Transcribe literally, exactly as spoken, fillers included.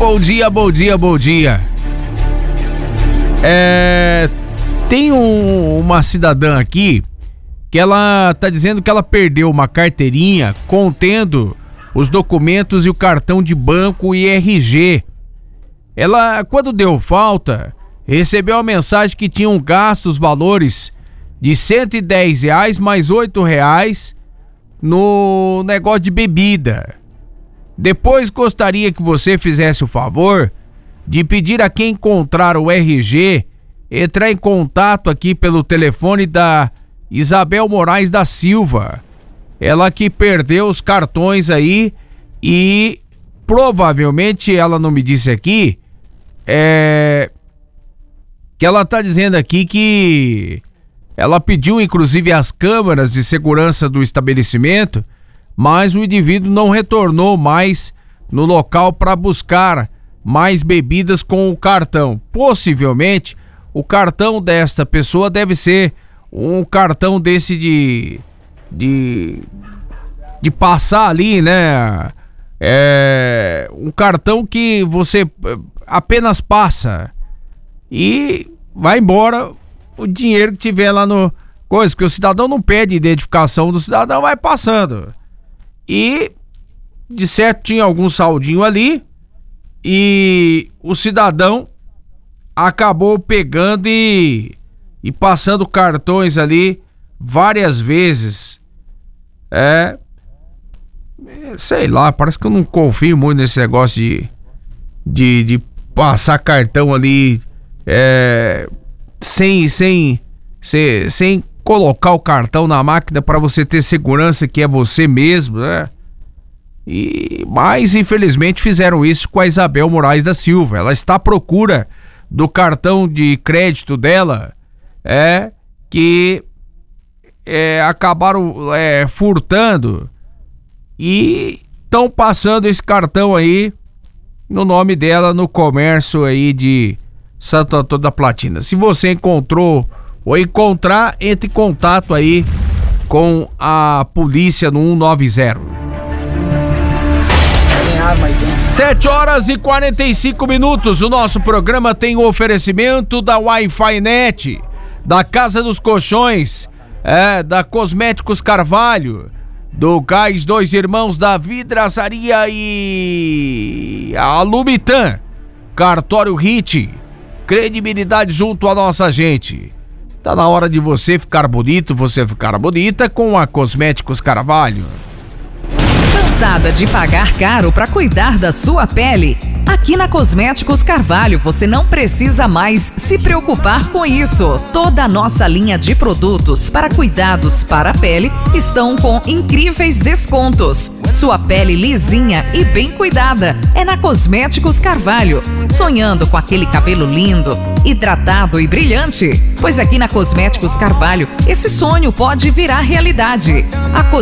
bom dia, bom dia, bom dia. É, tem um, uma cidadã aqui que ela tá dizendo que ela perdeu uma carteirinha contendo os documentos e o cartão de banco e R G. Ela, quando deu falta, recebeu a mensagem que tinham gastos valores de cento e dez reais mais oito reais no negócio de bebida. Depois gostaria que você fizesse o favor de pedir a quem encontrar o R G entrar em contato aqui pelo telefone da Isabel Moraes da Silva. Ela que perdeu os cartões aí e provavelmente ela não me disse aqui, é que ela tá dizendo aqui que ela pediu inclusive as câmeras de segurança do estabelecimento, mas o indivíduo não retornou mais no local para buscar mais bebidas com o cartão. Possivelmente o cartão desta pessoa deve ser um cartão desse de de de passar ali, né? É um cartão que você apenas passa e vai embora o dinheiro que tiver lá no coisa, porque o cidadão não pede identificação do cidadão, vai passando. E de certo tinha algum saldinho ali e o cidadão acabou pegando e, e passando cartões ali várias vezes. É, sei lá, parece que eu não confio muito nesse negócio de de, de passar cartão ali é, sem, sem, sem, sem colocar o cartão na máquina para você ter segurança que é você mesmo, né? E, mas infelizmente fizeram isso com a Isabel Moraes da Silva. Ela está à procura do cartão de crédito dela, é que é, acabaram é, furtando e estão passando esse cartão aí no nome dela no comércio aí de Santo Antônio da Platina. Se você encontrou ou encontrar, entre em contato aí com a polícia no um nove zero. sete horas e quarenta e cinco minutos. O nosso programa tem o oferecimento da Wi-Fi Net, da Casa dos Colchões, é, da Cosméticos Carvalho, do Gás Dois Irmãos, da Vidraçaria e a Lumitan, Cartório Hit, credibilidade junto à nossa gente. Tá na hora de você ficar bonito, você ficar bonita com a Cosméticos Carvalho. Cansada de pagar caro para cuidar da sua pele? Aqui na Cosméticos Carvalho você não precisa mais se preocupar com isso. Toda a nossa linha de produtos para cuidados para a pele estão com incríveis descontos. Sua pele lisinha e bem cuidada é na Cosméticos Carvalho. Sonhando com aquele cabelo lindo, hidratado e brilhante? Pois aqui na Cosméticos Carvalho esse sonho pode virar realidade. A